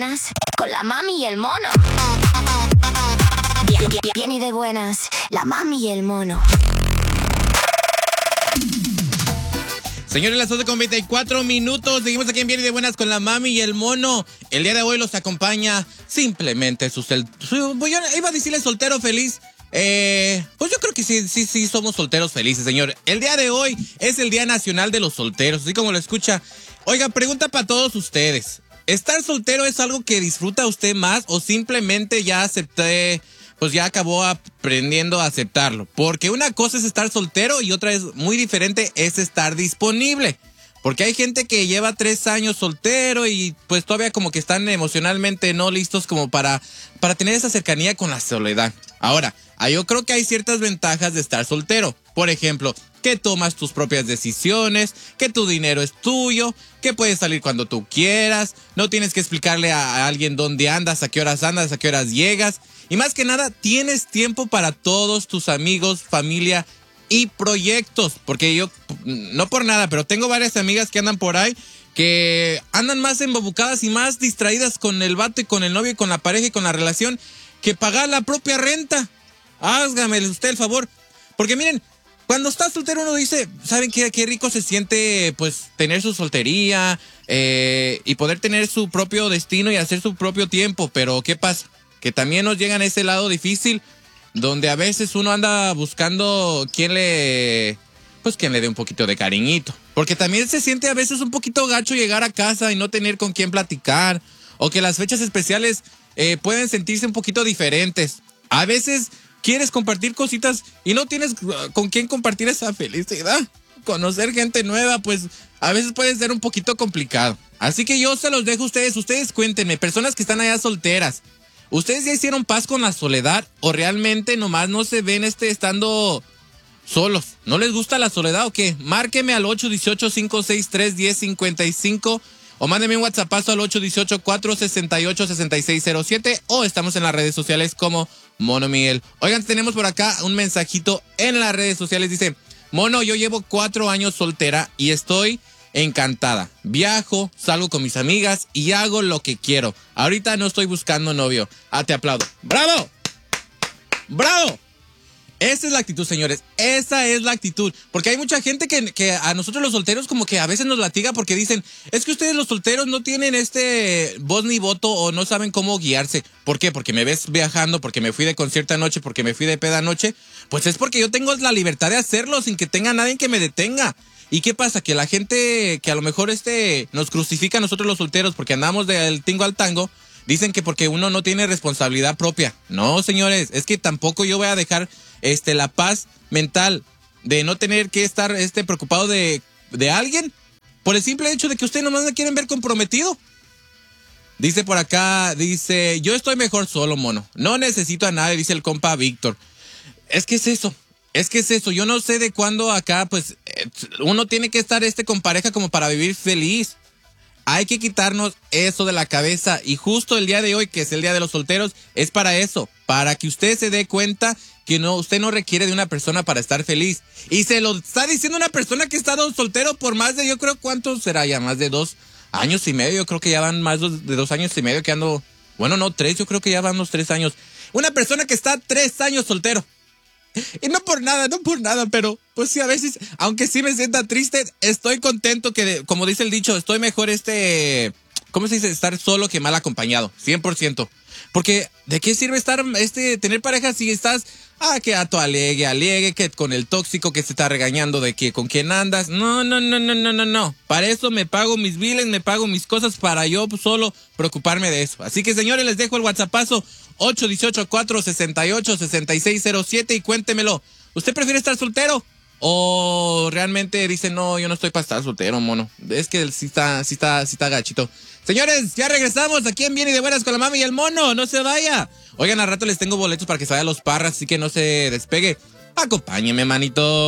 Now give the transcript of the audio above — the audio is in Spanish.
buenas con la mami y el mono. Bien y de buenas, la mami y el mono. Señores, las 12:24. Seguimos aquí en Bien y de Buenas con la mami y el mono. El día de hoy los acompaña simplemente yo iba a decirle soltero feliz. Pues yo creo que sí somos solteros felices, señor. El día de hoy es el Día Nacional de los Solteros, así como lo escucha. Oiga, pregunta para todos ustedes. ¿Estar soltero es algo que disfruta usted más o simplemente ya ya acabó aprendiendo a aceptarlo? Porque una cosa es estar soltero y otra es muy diferente, es estar disponible. Porque hay gente que lleva 3 años soltero y pues todavía como que están emocionalmente no listos como para tener esa cercanía con la soledad. Ahora, yo creo que hay ciertas ventajas de estar soltero. Por ejemplo, que tomas tus propias decisiones, que tu dinero es tuyo, que puedes salir cuando tú quieras, no tienes que explicarle a alguien dónde andas, a qué horas llegas. Y más que nada, tienes tiempo para todos tus amigos, familia y proyectos. Porque yo, no por nada, pero tengo varias amigas que andan por ahí, que andan más embabucadas y más distraídas con el vato y con el novio y con la pareja y con la relación, que pagar la propia renta. Hágame usted el favor. Porque miren, cuando estás soltero uno dice, ¿saben qué rico se siente pues tener su soltería y poder tener su propio destino y hacer su propio tiempo? Pero ¿qué pasa? Que también nos llegan a ese lado difícil donde a veces uno anda buscando quien le dé un poquito de cariñito. Porque también se siente a veces un poquito gacho llegar a casa y no tener con quién platicar, o que las fechas especiales pueden sentirse un poquito diferentes. A veces quieres compartir cositas y no tienes con quién compartir esa felicidad. Conocer gente nueva, pues a veces puede ser un poquito complicado. Así que yo se los dejo a ustedes. Ustedes cuéntenme, personas que están allá solteras, ¿ustedes ya hicieron paz con la soledad o realmente nomás no se ven estando solos? ¿No les gusta la soledad o qué? Márqueme al 818-563-1055 o mándeme un WhatsAppazo al 818-468-6607 o estamos en las redes sociales como Mono Miguel. Oigan, tenemos por acá un mensajito en las redes sociales. Dice, Mono, yo llevo 4 años soltera y estoy encantada. Viajo, salgo con mis amigas y hago lo que quiero. Ahorita no estoy buscando novio. Te aplaudo. ¡Bravo! ¡Bravo! Esa es la actitud, señores. Esa es la actitud. Porque hay mucha gente que a nosotros los solteros como que a veces nos latiga porque dicen, es que ustedes los solteros no tienen voz ni voto o no saben cómo guiarse. ¿Por qué? Porque me ves viajando, porque me fui de concierto anoche, porque me fui de peda anoche. Pues es porque yo tengo la libertad de hacerlo sin que tenga nadie que me detenga. ¿Y qué pasa? Que la gente que a lo mejor nos crucifica a nosotros los solteros porque andamos del tingo al tango, dicen que porque uno no tiene responsabilidad propia. No, señores, es que tampoco yo voy a dejar la paz mental de no tener que estar preocupado de alguien por el simple hecho de que ustedes nomás me quieren ver comprometido. Dice por acá, yo estoy mejor solo, mono. No necesito a nadie, dice el compa Víctor. Es que es eso. Yo no sé de cuándo acá, pues, uno tiene que estar con pareja como para vivir feliz. Hay que quitarnos eso de la cabeza y justo el día de hoy, que es el Día de los Solteros, es para eso, para que usted se dé cuenta que usted no requiere de una persona para estar feliz. Y se lo está diciendo una persona que ha estado soltero por más de, yo creo, ¿cuánto será ya? Más de 2 años y medio, yo creo que ya van más de 2 años y medio que ando, bueno, no, 3, yo creo que ya van los 3 años. Una persona que está 3 años soltero. Y no por nada, pero pues sí, a veces, aunque sí me sienta triste, estoy contento que, como dice el dicho, estoy mejor ¿cómo se dice? Estar solo que mal acompañado, 100%. Porque, ¿de qué sirve tener pareja si estás, que a tu alegue, que con el tóxico que se está regañando de que con quién andas? No. Para eso me pago mis biles, me pago mis cosas para yo solo preocuparme de eso. Así que, señores, les dejo el WhatsAppazo 818-468-6607 y cuéntemelo. ¿Usted prefiere estar soltero? ¿O realmente dice, no, yo no estoy para estar soltero, mono? Es que sí está gachito. Señores, ya regresamos aquí en Bien y de Buenas con la mami y el mono. No se vaya. Oigan, al rato les tengo boletos para que se vaya a Los Parras, así que no se despegue. Acompáñeme, manito.